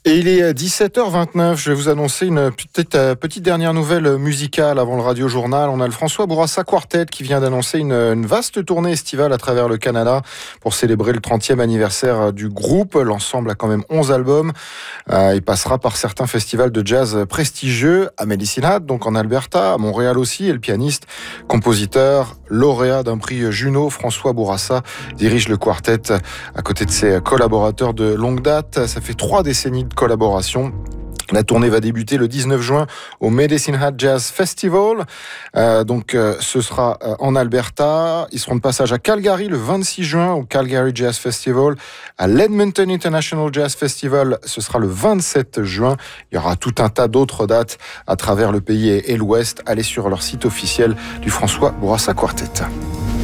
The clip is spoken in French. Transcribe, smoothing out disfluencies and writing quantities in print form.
Et il est 17h29, je vais vous annoncer une petite dernière nouvelle musicale avant le radio-journal. On a le François Bourassa Quartet qui vient d'annoncer une vaste tournée estivale à travers le Canada pour célébrer le 30e anniversaire du groupe. L'ensemble a quand même 11 albums. Il passera par certains festivals de jazz prestigieux à Medicine Hat, donc en Alberta, à Montréal aussi. Et le pianiste, compositeur, lauréat d'un prix Juno, François Bourassa, dirige le quartet à côté de ses collaborateurs de longue date. Ça fait 3 décennies de collaboration. La tournée va débuter le 19 juin au Medicine Hat Jazz Festival. Ce sera en Alberta. Ils seront de passage à Calgary le 26 juin au Calgary Jazz Festival. À l'Edmonton International Jazz Festival, ce sera le 27 juin. Il y aura tout un tas d'autres dates à travers le pays et l'Ouest. Allez sur leur site officiel du François Bourassa Quartet.